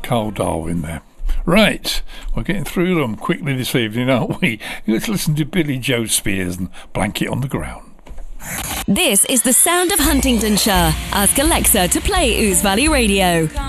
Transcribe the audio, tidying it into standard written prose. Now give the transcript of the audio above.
Carl Darwin there. Right, we're getting through them quickly this evening, aren't we? Let's listen to Billy Joe Spears and Blanket on the Ground. This is the sound of Huntingdonshire. Ask Alexa to play Ouse Valley Radio.